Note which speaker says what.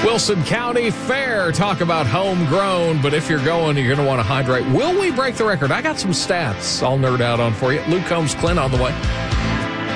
Speaker 1: Wilson County Fair. Talk about homegrown, but if you're going, you're going to want to hydrate. Will we break the record? I got some stats I'll nerd out on for you. Luke Combs, Clint on the way.